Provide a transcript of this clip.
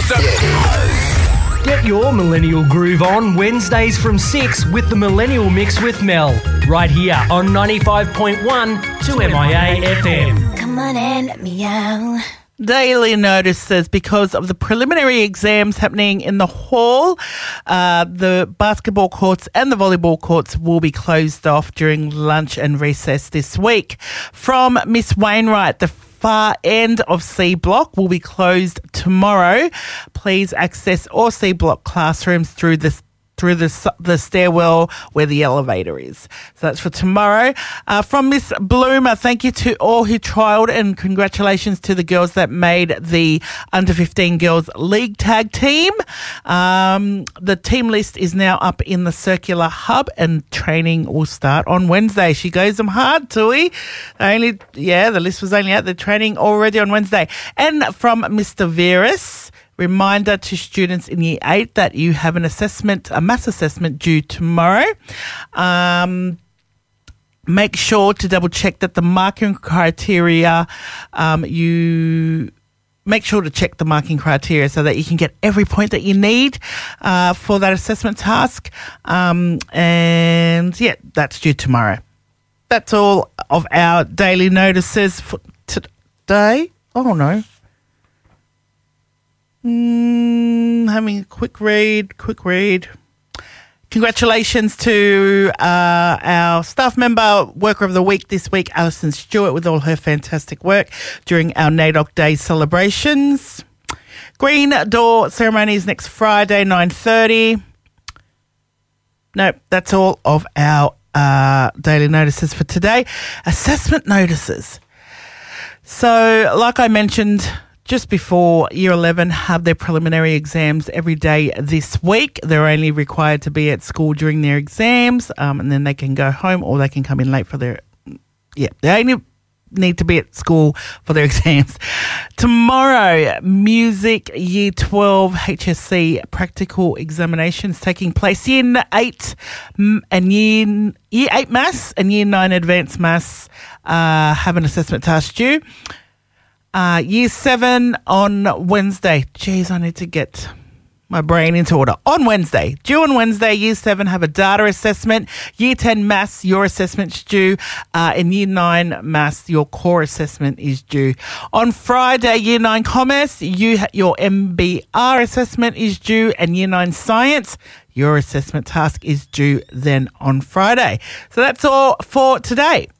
Get your millennial groove on Wednesdays from 6 with the Millennial Mix with Mel. Right here on 95.1 2MIA FM. Come on and let me out. Daily notices because of the preliminary exams happening in the hall. The basketball courts and the volleyball courts will be closed off during lunch and recess this week. From Miss Wainwright, the far end of C Block will be closed tomorrow. Please access all C Block classrooms through the stairwell where the elevator is. So that's for tomorrow. From Miss Bloomer, thank you to all who trialled and congratulations to the girls that made the Under 15 Girls League Tag Team. The team list is now up in the Circular Hub and training will start on Wednesday. She goes them hard, Tui. The list was only out. The training already on Wednesday. And from Mr. Veris, reminder to students in Year 8 that you have a maths assessment due tomorrow. Make sure to double check that the marking criteria, make sure to check the marking criteria so that you can get every point that you need for that assessment task. That's due tomorrow. That's all of our daily notices for today. Oh, no. Having a quick read. Congratulations to our staff member, Worker of the Week this week, Alison Stewart, with all her fantastic work during our NAIDOC Day celebrations. Green Door ceremony is next Friday, 9:30. Nope, that's all of our daily notices for today. Assessment notices. So, like I mentioned just before, Year 11 have their preliminary exams every day this week. They're only required to be at school during their exams, and then they can go home or they can come in late for their... they only need to be at school for their exams. Tomorrow, Music Year 12 HSC practical examinations taking place. Year 8 and Year 8 Maths and Year 9 Advanced Maths have an assessment task due. Year 7 on Wednesday. Jeez, I need to get my brain into order. On Wednesday, due on Wednesday, Year 7 have a data assessment. Year 10 Maths, your assessment's due. In Year 9 Maths, your core assessment is due. On Friday, Year 9 Commerce, your MBR assessment is due. And Year 9 Science, your assessment task is due then on Friday. So that's all for today.